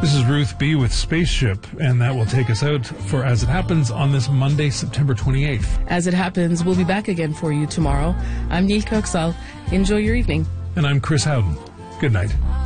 This is Ruth B. with Spaceship, and that will take us out for As It Happens on this Monday, September 28th. As It Happens, we'll be back again for you tomorrow. I'm Neil Coxall. Enjoy your evening. And I'm Chris Howden. Good night.